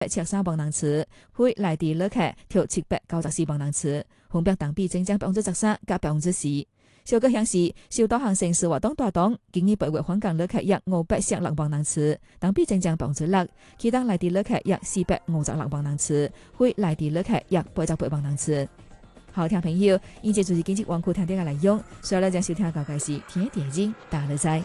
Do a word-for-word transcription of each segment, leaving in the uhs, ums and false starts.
七三磅能次，會來地率客調七百九十四磅能次，分別當比增長百分之十三加百分之四。小個鄉市小島行城市活動大檔，今年八月返港率客約五百十六磅能次，當比增長百分之六，其他來地率客約四百五十六磅能次，會來地率客約八十八磅能次。好聽朋友，以前就是經濟網庫聽啲嘅內容，所以咧將收聽到嘅是天電影大樂仔。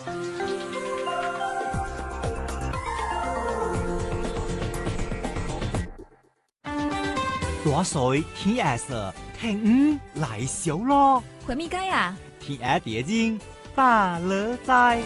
大水天黑色，聽五來小咯。 回咪街啊？ 天黑電影大樂仔。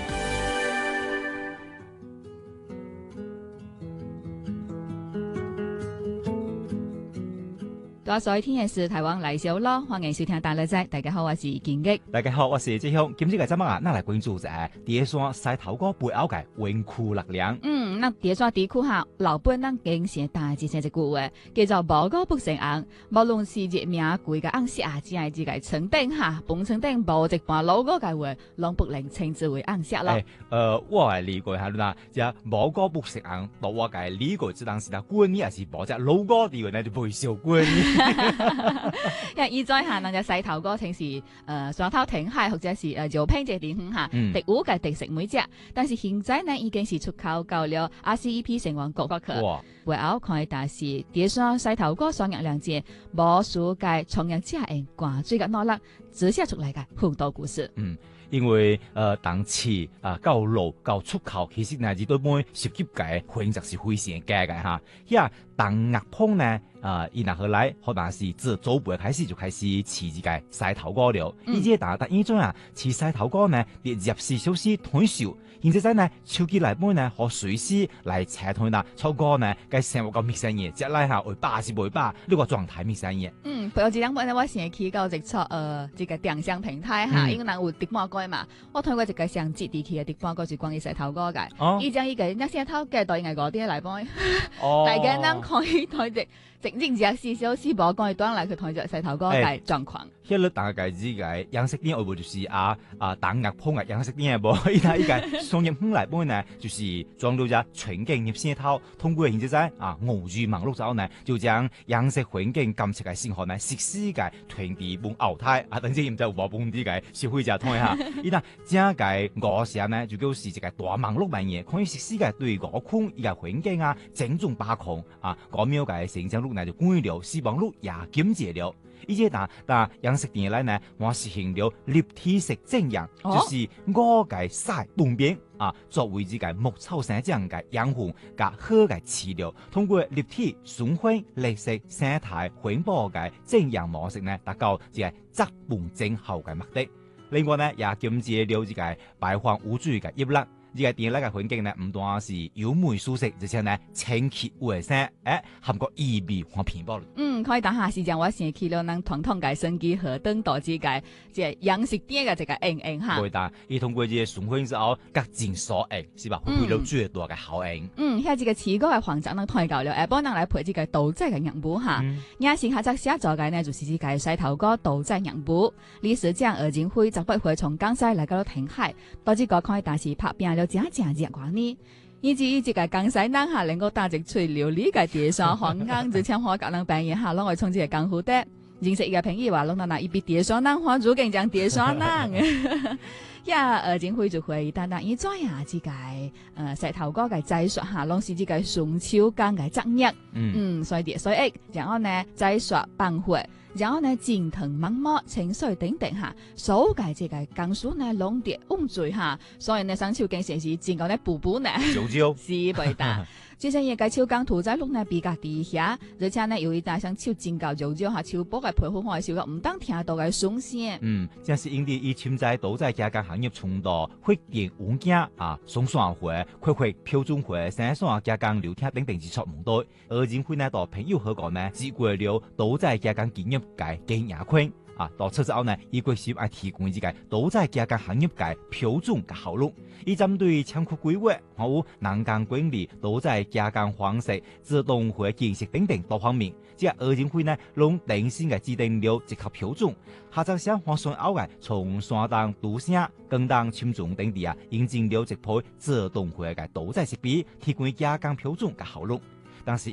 大水天係是台灣來小咯，歡迎收聽大樂仔。大家好，我是建吉。 大家好，我是志雄。今日嘅節目啊，咱來關注者蝶山西頭哥背後嘅文庫力量。 嗯，那蝶山地區下老本咱經常大致寫一句話，叫做無果不成紅。無論是熱名貴嘅紅色啊，只係自己稱頂下，本稱頂無一半老果嘅話，攏不能稱之為紅色咯。 誒，呃，我係理解下啦，即係無果不成紅，到我嘅理解只當是啦，官呢係是無只老果地位呢就袂少官。 因為以在下那隻西頭哥稱是誒雙頭挺海或者是誒招聘者點哼下，第五嘅特色每隻，但是現在呢已經是出口到了 R C E P 成員國國去。背後看但是蝶山西頭哥雙日兩節，無數嘅創業者人掛水嘅努力，寫寫出嚟嘅好多故事。 嗯，因為誒、呃、當時啊到路到出口，其實呢係對每涉及嘅混雜是非常嘅嘅嚇。呀，當壓碰呢？啊！伊若後來可能是自祖輩開始就開始飼這個西頭哥了。伊即打但依種啊，飼西頭哥呢，列入四小時退休，現在呢，手機內本呢，可隨時來查睇啦。超哥呢，該生活個陌生嘢，即來下為八是為八，呢個狀態陌生嘢。 嗯，譬如這兩本呢，我先去到直撮呃，這個電商平台哈，因為人有直播過嘛，我睇過一個上接地氣嘅直播過，是關於西頭哥嘅。哦，伊將伊個那西頭嘅對應個啲來幫，大家能可以睇直。整整只四小時播講，當嚟佢睇住西頭哥嘅狀況。 迄個大概之個樣式店，會唔會就是啊啊當壓碰嘅樣式店無？伊睇依個商業風來本呢，就是裝到只全景入線頭，通過現在啊五 G 網絡之後呢，就將樣式環境監測嘅信號呢，實時嘅傳遞往後台啊，等陣唔知有冇本地嘅消費者睇下。伊嗱正個五時呢，就叫是一個大網絡萬嘢，可以實時嘅對個空依個環境啊，整種把控啊，嗰秒嘅成長率呢就關了，死亡率也減少了。而且但但樣式電嚟呢，我實行了立體式正陽，哦、就是我嘅曬半邊啊，作為這個木草生長嘅養分加好嘅飼料，通過立體、循環、綠色、生態環保嘅正陽模式呢，達到這個質半正好嘅目的。另外呢，也減少了這個排放污水嘅壓力。呢個電力嘅環境呢，唔單是優美舒適，而且呢清潔衛生，誒含個意味和品保。嗯， 可以等下時間我先去了，能統統嘅升級和登到這個即係養殖店嘅這個應用哈。對的， 伊通過這個循環之後，各盡所應，是吧？會有最多嘅效應。 嗯，喺這個持久嘅環境能推夠了，誒幫人來配這個豆仔嘅養補哈。也是下則寫作嘅呢，就是這個西頭哥豆仔養補。理事長二金輝就不會從江西來到挺海，到這個可以但是拍扁了正正熱光呢。以至於這個江西人下能夠打直吹料理嘅蝶山黃鶯，就請我教人扮演下，攞我從這個江湖的認識一個朋友話，攞到那一筆蝶山人，我如今講蝶山人。呀，呃，前回就會單單以怎樣這個呃西頭哥嘅技術下，攏是這個順手工嘅專業。嗯嗯，所以所以然後呢技術辦會。然後呢，剪藤芒芒、清水等等下，所有嘅這個工書呢，攏跌污水下，所以呢，上手更是是剪個呢補補呢， 九九是袂得。之前也個手工屠宰率呢比較低下，而且呢有一大箱手剪到九九下手補嘅配合開銷個唔當聽到嘅鬆聲。嗯， 正是因為以潛在屠宰加工行業傳導，發展物件啊，松散會、開發標準會、生產加工流程等等之出唔多，而前會呢到朋友好講呢，只過了屠宰加工經驗。嘅經驗圈啊，到出之後呢，伊國是愛提供呢個屠宰加工行業嘅標準嘅效率，以針對倉庫規劃、還有人工管理、屠宰加工方式、自動化建設等等多方面，即係二前會呢，攏定性嘅制定了一套標準，下則想發送後嘅從山東、都城、廣東、深圳等地啊，引進了一批自動化嘅屠宰設備，提供加工標準嘅效率。 但是